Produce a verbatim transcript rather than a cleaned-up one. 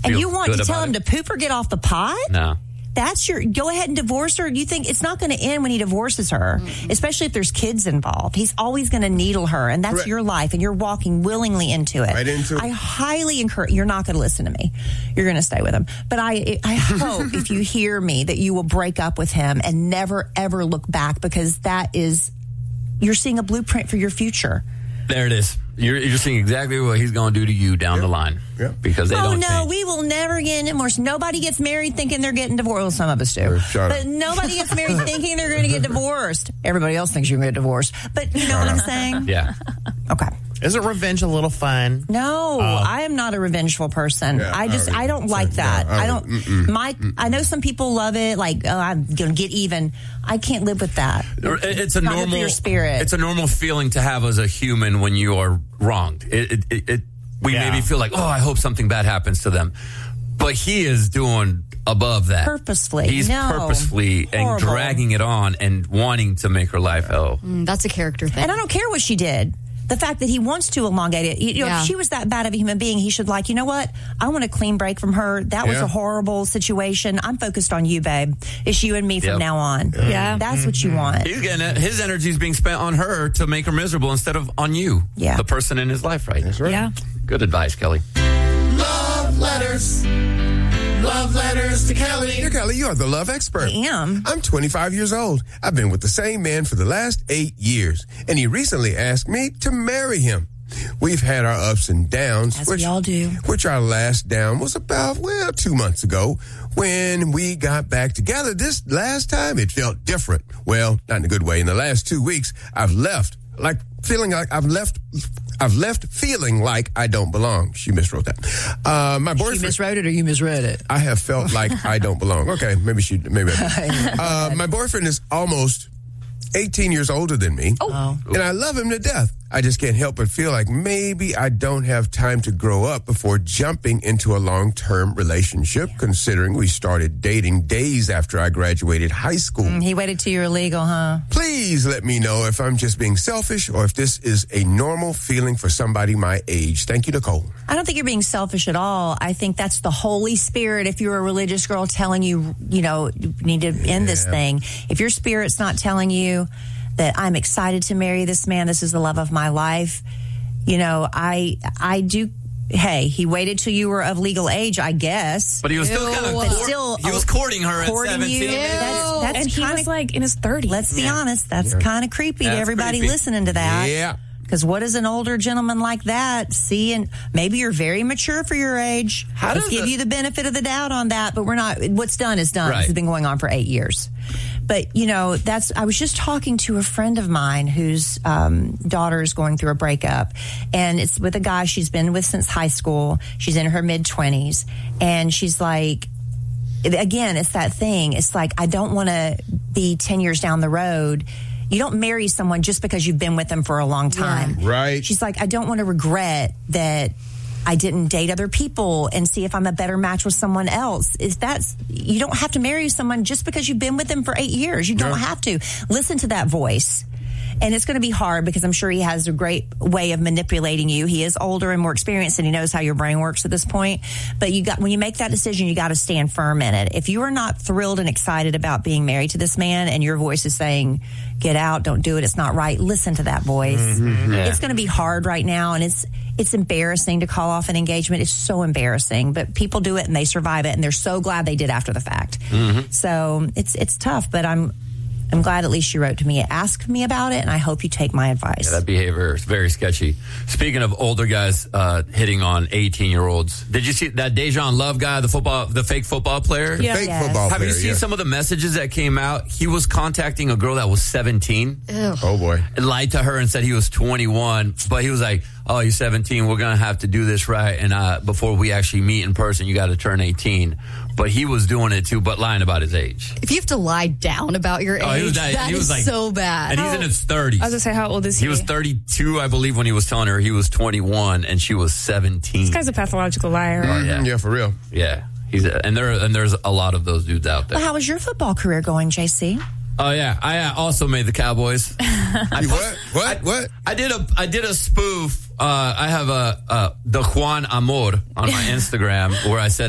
And feel you want good to tell about him it. to poop or get off the pot? No. That's your, go ahead and divorce her. You think it's not going to end when he divorces her, mm-hmm. especially if there's kids involved. He's always going to needle her, and that's Correct. your life, and you're walking willingly into it. Right into it. I highly encourage, you're not going to listen to me. You're going to stay with him. But I, I hope if you hear me that you will break up with him and never, ever look back, because that is, you're seeing a blueprint for your future. There it is. You're, you're seeing exactly what he's going to do to you down yep. the line. Yep. Because they oh, don't no, change. we will never get divorced. Nobody gets married thinking they're getting divorced. Well, some of us do. Shut but up. nobody gets married thinking they're going to get divorced. Everybody else thinks you're going to get divorced. But you know Shut what I'm up. saying? Yeah. Okay. Isn't revenge a little fun? No, Uh, I am not a revengeful person. Yeah, I just, I I don't like that. no, I I don't, mm-mm. my, I know some people love it, like, oh, I'm going to get even. I can't live with that. It's a Not good for normal your spirit. It's a normal feeling to have as a human when you are wronged. It, it, it, it we Yeah. maybe feel like, oh, I hope something bad happens to them, but he is doing above that Purposefully. He's No. purposefully and Horrible. dragging it on and wanting to make her life hell. Mm, that's a character thing. And I don't care what she did. The fact that he wants to elongate it. You know, Yeah. if she was that bad of a human being, he should like, you know what? I want a clean break from her. That was Yeah. a horrible situation. I'm focused on you, babe. It's you and me from Yep. now on. Yeah. That's what you want. He's getting it. His energy is being spent on her to make her miserable instead of on you, Yeah. the person in his life, right? That's right. Yeah. Good advice, Kelly. Love letters. Love letters to Kelly. Dear Kelly, you are the love expert. I am. I'm twenty-five years old. I've been with the same man for the last eight years, and he recently asked me to marry him. We've had our ups and downs. As which, we all do. Which our last down was about, well, two months ago when we got back together. This last time, it felt different. Well, not in a good way. In the last two weeks, I've left, like, feeling like I've left... I've left feeling like I don't belong. She miswrote that. Uh, my boyfriend. You miswrote it or you misread it? I have felt like I don't belong. Okay, maybe she, maybe. I uh, my boyfriend is almost eighteen years older than me, Oh. and I love him to death. I just can't help but feel like maybe I don't have time to grow up before jumping into a long-term relationship, considering we started dating days after I graduated high school. Mm, he waited till you were legal, huh? Please let me know if I'm just being selfish or if this is a normal feeling for somebody my age. Thank you, Nicole. I don't think you're being selfish at all. I think that's the Holy Spirit, if you're a religious girl, telling you, you know, you need to end this thing. If your spirit's not telling you that I'm excited to marry this man, this is the love of my life, you know, I I do. Hey, he waited till you were of legal age, I guess. But he was still Ew. kind of But court, still, he was courting her courting at seventeen. you. That's, that's and he kinda, was like in his thirties. let's be honest, that's kind of creepy to That's everybody creepy. listening to that. Yeah. Because what does an older gentleman like that see? And maybe you're very mature for your age. How Let's does give the- you the benefit of the doubt on that. But we're not. What's done is done. Right. This has been going on for eight years. But you know, that's. I was just talking to a friend of mine whose um, daughter is going through a breakup, and it's with a guy she's been with since high school. She's in her mid twenties, and she's like. Again, it's that thing. It's like, I don't want to be ten years down the road. You don't marry someone just because you've been with them for a long time. Yeah. Right. She's like, I don't want to regret that I didn't date other people and see if I'm a better match with someone else. If that's, you don't have to marry someone just because you've been with them for eight years. You don't Yeah. have to. Listen to that voice. And it's going to be hard because I'm sure he has a great way of manipulating you. He is older and more experienced, and he knows how your brain works at this point. But you got, when you make that decision, you got to stand firm in it. If you are not thrilled and excited about being married to this man, and your voice is saying, "Get out, don't do it, it's not right," listen to that voice. Mm-hmm. Yeah. It's going to be hard right now, and it's it's embarrassing to call off an engagement. It's so embarrassing, but people do it and they survive it, and they're so glad they did after the fact. Mm-hmm. So it's it's tough, but I'm. I'm glad at least you wrote to me, asked me about it, and I hope you take my advice. Yeah, that behavior is very sketchy. Speaking of older guys uh, hitting on eighteen-year-olds, did you see that Dejan Love guy, the football, the fake football player? Yeah. Fake Yes. football Have player. you seen yeah. some of the messages that came out? He was contacting a girl that was seventeen. Ew. Oh, boy. And lied to her and said he was twenty-one, but he was like, "Oh, you're seventeen. We're gonna have to do this right, and uh, before we actually meet in person, you got to turn eighteen." But he was doing it too, but lying about his age. If you have to lie down about your age, Oh, he was that- that he is was like- so bad. And he's in his thirties. I was gonna say, how old is he? He was thirty-two, I believe, when he was telling her he was twenty-one, and she was seventeen. This guy's a pathological liar. Oh, yeah. Mm, yeah, for real. Yeah, he's a, and there and there's a lot of those dudes out there. Well, how was your football career going, J C? Oh yeah, I uh, also made the Cowboys. I You post- what? What? What? I did a I did a spoof. Uh, I have a uh, the Juan Amor on my Instagram where I said